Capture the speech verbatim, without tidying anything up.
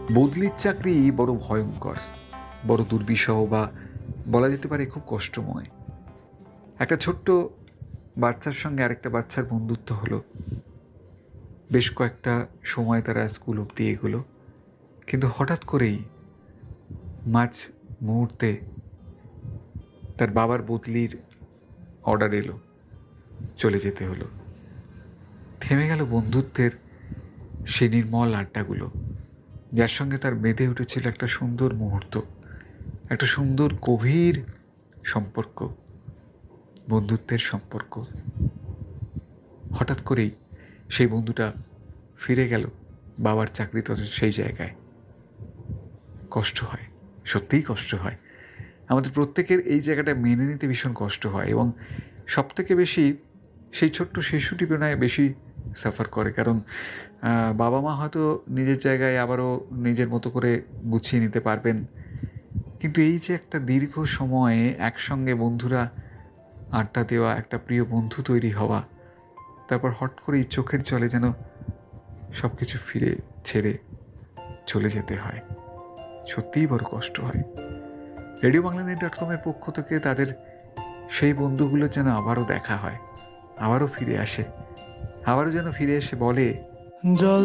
বদলির চাকরি বড় ভয়ঙ্কর, বড় দুর্বিষহ, বা বলা যেতে পারে খুব কষ্টময়। একটা ছোট্ট বাচ্চার সঙ্গে আরেকটা বাচ্চার বন্ধুত্ব হলো, বেশ কয়েকটা সময় তারা স্কুল অব্দি এগোলো, কিন্তু হঠাৎ করেই মাঝ মুহূর্তে তার বাবার বদলির অর্ডার এলো, চলে যেতে হলো। থেমে গেল বন্ধুত্বের সেই নির্মল আড্ডাগুলো, যার সঙ্গে তার বেঁধে উঠেছিল একটা সুন্দর মুহূর্ত, একটা সুন্দর গভীর সম্পর্ক, বন্ধুত্বের সম্পর্ক। হঠাৎ করেই সেই বন্ধুটা ফিরে গেল বাবার চাকরিতে সেই জায়গায়। কষ্ট হয়, সত্যিই কষ্ট হয়। আমাদের প্রত্যেকের এই জায়গাটা মেনে নিতে ভীষণ কষ্ট হয়, এবং সব থেকে বেশি সেই ছোট্ট শিশুটি বোধহয় বেশি সাফার করে, কারণ বাবা মা হয়তো নিজের জায়গায় আবারও নিজের মতো করে গুছিয়ে নিতে পারবেন, কিন্তু এই যে একটা দীর্ঘ সময়ে একসঙ্গে বন্ধুরা আড্ডা দেওয়া, একটা প্রিয় বন্ধু তৈরি হওয়া, তারপর হট করেই চোখের জলে যেন সব কিছু ফিরে ছেড়ে চলে যেতে হয়, সত্যিই বড় কষ্ট হয়। রেডিও বাংলা নেট ডট কমের পক্ষ থেকে তাদের সেই বন্ধুগুলো যেন আবারও দেখা হয়, আবারও ফিরে আসে, আবারও যেন ফিরে এসে বলে, জল